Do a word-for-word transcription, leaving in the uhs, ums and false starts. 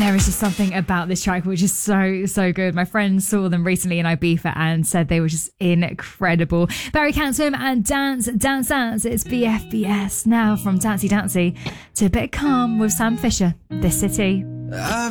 there is just something about this track which is so, so good. My friends saw them recently in Ibiza and said they were just incredible. Barry Cansom and Dance, Dance, Dance. It's B F B S now from Dancey Dancey to a bit of calm with Sam Fisher, This City. I've